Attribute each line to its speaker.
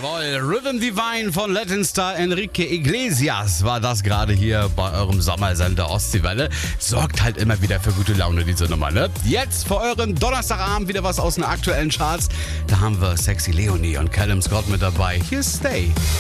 Speaker 1: Jawohl, Rhythm Divine von Latin Star Enrique Iglesias war das gerade hier bei eurem Sommersender Ostseewelle. Sorgt halt immer wieder für gute Laune, diese Nummer, ne? Jetzt für euren Donnerstagabend wieder was aus den aktuellen Charts. Da haben wir Sexy Leonie und Callum Scott mit dabei. Hier Stay.